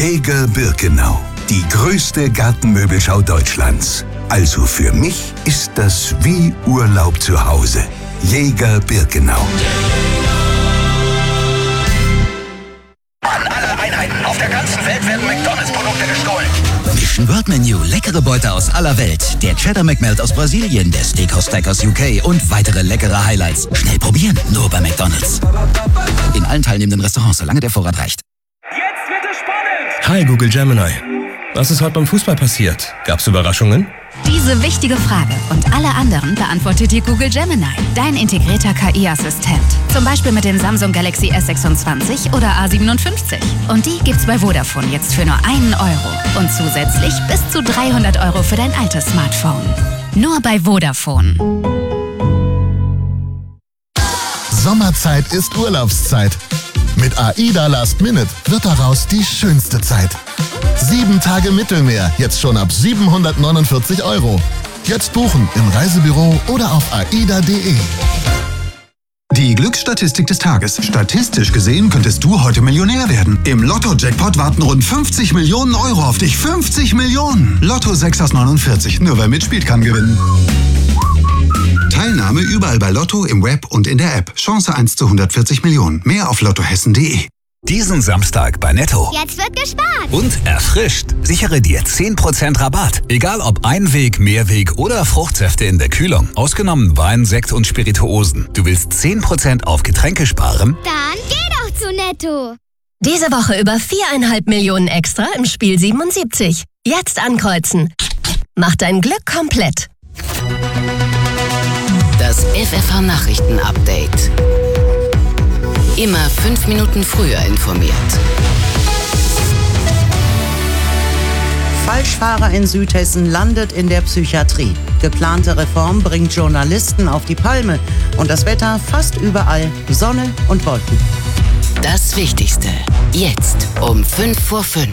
Jäger Birkenau, die größte Gartenmöbelschau Deutschlands. Also für mich ist das wie Urlaub zu Hause. Jäger Birkenau. An alle Einheiten auf der ganzen Welt werden McDonalds-Produkte gestohlen. Mission World Menu, leckere Beute aus aller Welt. Der Cheddar McMelt aus Brasilien, der Steakhouse Stack aus UK und weitere leckere Highlights. Schnell probieren, nur bei McDonalds. In allen teilnehmenden Restaurants, solange der Vorrat reicht. Jetzt wird es spannend! Hi Google Gemini. Was ist heute beim Fußball passiert? Gab's Überraschungen? Diese wichtige Frage und alle anderen beantwortet dir Google Gemini, dein integrierter KI-Assistent. Zum Beispiel mit dem Samsung Galaxy S26 oder A57. Und die gibt's bei Vodafone jetzt für nur 1 Euro. Und zusätzlich bis zu 300 Euro für dein altes Smartphone. Nur bei Vodafone. Sommerzeit ist Urlaubszeit. Mit AIDA Last Minute wird daraus die schönste Zeit. 7 Tage Mittelmeer, jetzt schon ab 749 Euro. Jetzt buchen im Reisebüro oder auf aida.de. Die Glücksstatistik des Tages. Statistisch gesehen könntest du heute Millionär werden. Im Lotto-Jackpot warten rund 50 Millionen Euro auf dich. 50 Millionen! Lotto 6 aus 49. Nur wer mitspielt, kann gewinnen. Teilnahme überall bei Lotto, im Web und in der App. Chance 1 zu 140 Millionen. Mehr auf lottohessen.de. Diesen Samstag bei Netto. Jetzt wird gespart. Und erfrischt. Sichere dir 10% Rabatt. Egal ob Einweg, Mehrweg oder Fruchtsäfte in der Kühlung. Ausgenommen Wein, Sekt und Spirituosen. Du willst 10% auf Getränke sparen? Dann geh doch zu Netto. Diese Woche über 4,5 Millionen extra im Spiel 77. Jetzt ankreuzen. Mach dein Glück komplett. Das FFH-Nachrichten-Update. Immer 5 Minuten früher informiert. Falschfahrer in Südhessen landet in der Psychiatrie. Geplante Reform bringt Journalisten auf die Palme. Und das Wetter fast überall Sonne und Wolken. Das Wichtigste. Jetzt um 5:05.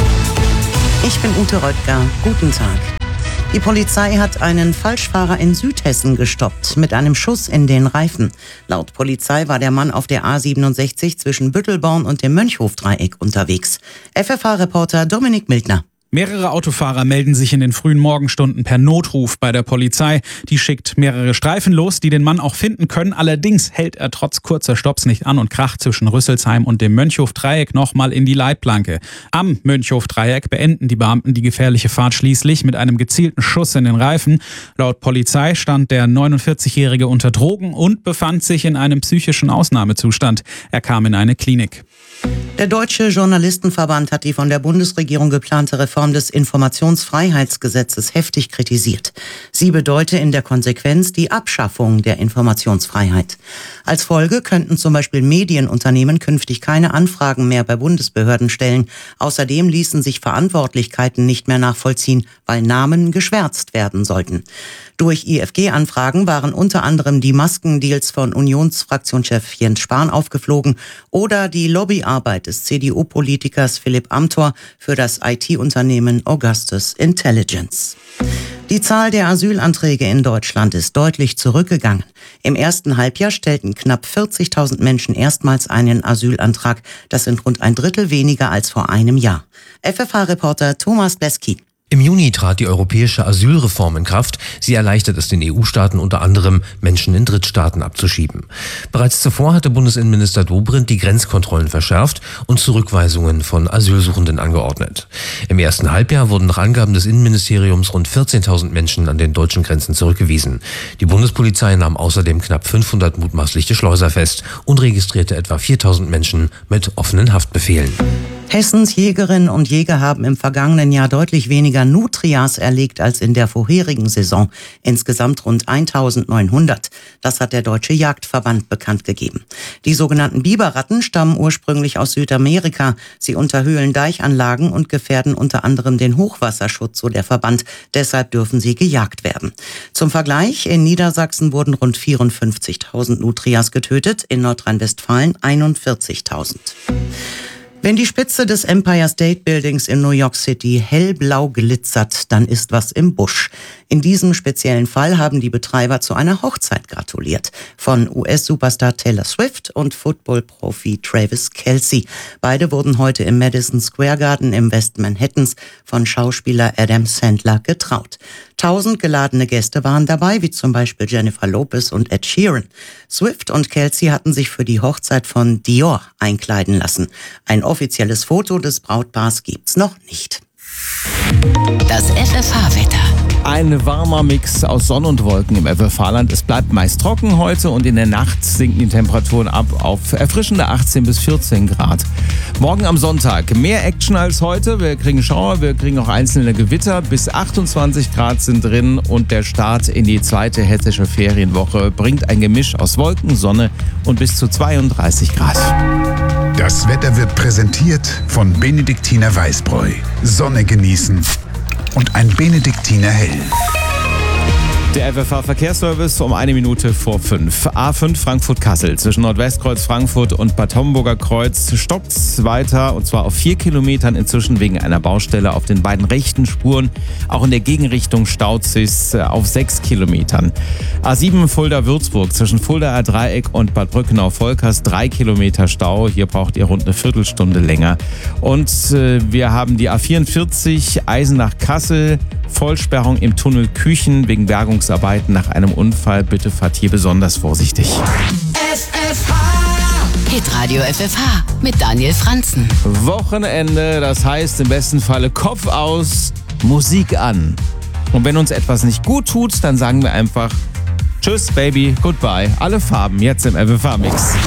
Ich bin Ute Röttger. Guten Tag. Die Polizei hat einen Falschfahrer in Südhessen gestoppt mit einem Schuss in den Reifen. Laut Polizei war der Mann auf der A67 zwischen Büttelborn und dem Mönchhofdreieck unterwegs. FFH-Reporter Dominik Mildner. Mehrere Autofahrer melden sich in den frühen Morgenstunden per Notruf bei der Polizei. Die schickt mehrere Streifen los, die den Mann auch finden können. Allerdings hält er trotz kurzer Stopps nicht an und kracht zwischen Rüsselsheim und dem Mönchhofdreieck nochmal in die Leitplanke. Am Mönchhofdreieck beenden die Beamten die gefährliche Fahrt schließlich mit einem gezielten Schuss in den Reifen. Laut Polizei stand der 49-Jährige unter Drogen und befand sich in einem psychischen Ausnahmezustand. Er kam in eine Klinik. Der Deutsche Journalistenverband hat die von der Bundesregierung geplante Reform des Informationsfreiheitsgesetzes heftig kritisiert. Sie bedeute in der Konsequenz die Abschaffung der Informationsfreiheit. Als Folge könnten zum Beispiel Medienunternehmen künftig keine Anfragen mehr bei Bundesbehörden stellen. Außerdem ließen sich Verantwortlichkeiten nicht mehr nachvollziehen, weil Namen geschwärzt werden sollten. Durch IFG-Anfragen waren unter anderem die Maskendeals von Unionsfraktionschef Jens Spahn aufgeflogen oder die Lobbyarbeit des CDU-Politikers Philipp Amthor für das IT-Unternehmen Augustus Intelligence. Die Zahl der Asylanträge in Deutschland ist deutlich zurückgegangen. Im ersten Halbjahr stellten knapp 40.000 Menschen erstmals einen Asylantrag. Das sind rund 1/3 weniger als vor einem Jahr. FFH-Reporter Thomas Bleski. Im Juni trat die europäische Asylreform in Kraft. Sie erleichtert es den EU-Staaten unter anderem, Menschen in Drittstaaten abzuschieben. Bereits zuvor hatte Bundesinnenminister Dobrindt die Grenzkontrollen verschärft und Zurückweisungen von Asylsuchenden angeordnet. Im ersten Halbjahr wurden nach Angaben des Innenministeriums rund 14.000 Menschen an den deutschen Grenzen zurückgewiesen. Die Bundespolizei nahm außerdem knapp 500 mutmaßliche Schleuser fest und registrierte etwa 4.000 Menschen mit offenen Haftbefehlen. Hessens Jägerinnen und Jäger haben im vergangenen Jahr deutlich weniger Nutrias erlegt als in der vorherigen Saison. Insgesamt rund 1.900. Das hat der Deutsche Jagdverband bekannt gegeben. Die sogenannten Biberratten stammen ursprünglich aus Südamerika. Sie unterhöhlen Deichanlagen und gefährden unter anderem den Hochwasserschutz, so der Verband. Deshalb dürfen sie gejagt werden. Zum Vergleich, in Niedersachsen wurden rund 54.000 Nutrias getötet, in Nordrhein-Westfalen 41.000. Wenn die Spitze des Empire State Buildings in New York City hellblau glitzert, dann ist was im Busch. In diesem speziellen Fall haben die Betreiber zu einer Hochzeit gratuliert. Von US-Superstar Taylor Swift und Football-Profi Travis Kelce. Beide wurden heute im Madison Square Garden im West Manhattans von Schauspieler Adam Sandler getraut. 1000 geladene Gäste waren dabei, wie zum Beispiel Jennifer Lopez und Ed Sheeran. Swift und Kelce hatten sich für die Hochzeit von Dior einkleiden lassen. Ein offizielles Foto des Brautpaars gibt's noch nicht. Das FFH-Wetter. Ein warmer Mix aus Sonne und Wolken im FFH-Land. Es bleibt meist trocken heute und in der Nacht sinken die Temperaturen ab auf erfrischende 18 bis 14 Grad. Morgen am Sonntag mehr Action als heute. Wir kriegen Schauer, wir kriegen auch einzelne Gewitter. Bis 28 Grad sind drin und der Start in die zweite hessische Ferienwoche bringt ein Gemisch aus Wolken, Sonne und bis zu 32 Grad. Das Wetter wird präsentiert von Benediktiner Weißbräu. Sonne genießen und ein Benediktiner Hell. Der FFH-Verkehrsservice um 1 Minute vor 5. A5 Frankfurt-Kassel zwischen Nordwestkreuz Frankfurt und Bad Homburger Kreuz stockt's weiter und zwar auf 4 Kilometern inzwischen wegen einer Baustelle auf den beiden rechten Spuren. Auch in der Gegenrichtung staut sich's auf 6 Kilometern. A7 Fulda-Würzburg zwischen Fuldaer Dreieck und Bad Brückenau-Volkers 3 Kilometer Stau. Hier braucht ihr rund eine Viertelstunde länger. Und wir haben die A44 Eisenach-Kassel. Vollsperrung im Tunnel Küchen wegen Bergungsarbeiten nach einem Unfall. Bitte fahrt hier besonders vorsichtig. FFH. Hitradio FFH mit Daniel Franzen. Wochenende, das heißt im besten Falle Kopf aus, Musik an. Und wenn uns etwas nicht gut tut, dann sagen wir einfach Tschüss, Baby, goodbye. Alle Farben jetzt im FFH-Mix.